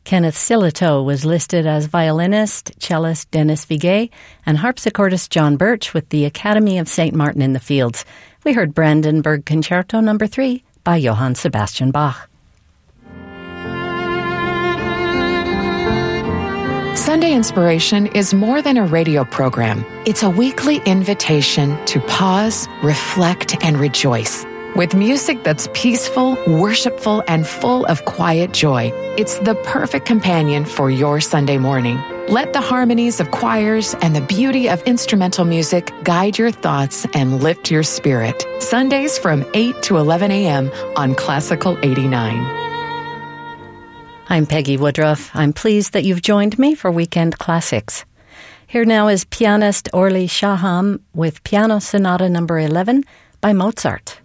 Kenneth Silito was listed as violinist, cellist Dennis Viguet, and harpsichordist John Birch with the Academy of St. Martin in the Fields. We heard Brandenburg Concerto No. 3 by Johann Sebastian Bach. Sunday Inspiration is more than a radio program. It's a weekly invitation to pause, reflect, and rejoice. With music that's peaceful, worshipful, and full of quiet joy, it's the perfect companion for your Sunday morning. Let the harmonies of choirs and the beauty of instrumental music guide your thoughts and lift your spirit. Sundays from 8 to 11 a.m. on Classical 89. I'm Peggy Woodruff. I'm pleased that you've joined me for Weekend Classics. Here now is pianist Orly Shaham with Piano Sonata No. 11 by Mozart.